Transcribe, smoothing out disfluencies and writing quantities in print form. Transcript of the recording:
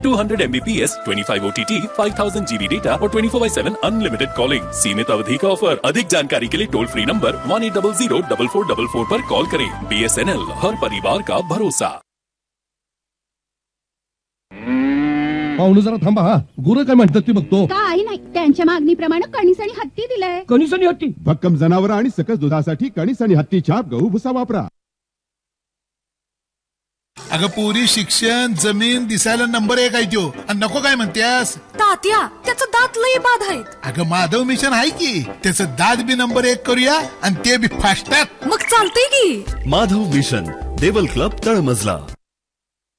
200 Mbps, 25 OTT, 5000 GB data और 24/7 unlimited calling. सीमित अवधि का ऑफर। अधिक जानकारी के लिए टोल फ्री नंबर 1800-4444 पर कॉल करें। BSNL, हर परिवार का भरोसा। पाहुणे जरा थांबा हा. गुरं काय म्हणतात ती बघतो. काही नाही, त्यांच्या मागणीप्रमाणे कणीस आणि हत्ती दिलंय. कणीस आणि हत्ती. भक्कम जनावर आणि सकस दुधासाठी कणीस आणि हत्ती छाप गहू भुसा वापरा. अगं पोरी, शिक्षण, जमीन दिसायला नंबर 1 आहे त्यो. आणि नको काय म्हणतेस? तात्या, त्याचं दात लई बाद आहेत. अगं माधव मिशन आहे की, त्याचं दात बी नंबर 1 करूया आणि ते बी फास्टॅग. मग चालतंय की. माधव मिशन, देवल क्लब, तळमजला.